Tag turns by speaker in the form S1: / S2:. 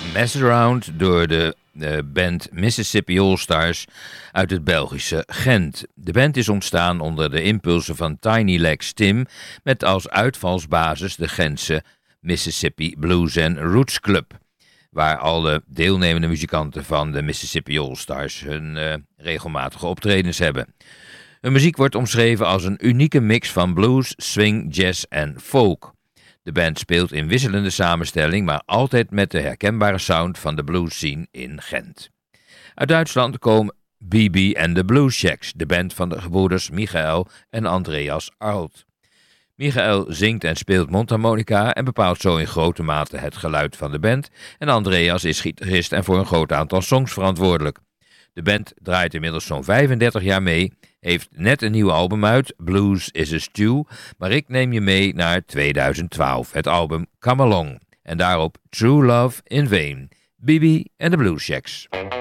S1: Messed Around door de band Mississippi All-Stars uit het Belgische Gent. De band is ontstaan onder de impulsen van Tiny Legs Tim met als uitvalsbasis de Gentse Mississippi Blues and Roots Club, waar alle deelnemende muzikanten van de Mississippi All-Stars hun regelmatige optredens hebben. Hun muziek wordt omschreven als een unieke mix van blues, swing, jazz en folk. De band speelt in wisselende samenstelling, maar altijd met de herkenbare sound van de blues scene in Gent. Uit Duitsland komen BB and the Blues Shacks, de band van de gebroeders Michael en Andreas Arlt. Michael zingt en speelt mondharmonica en bepaalt zo in grote mate het geluid van de band, en Andreas is gitarist en voor een groot aantal songs verantwoordelijk. De band draait inmiddels zo'n 35 jaar mee, heeft net een nieuw album uit, Blues is a Stew, maar ik neem je mee naar 2012, het album Come Along, en daarop True Love in Vain, BB and the Blues Shacks.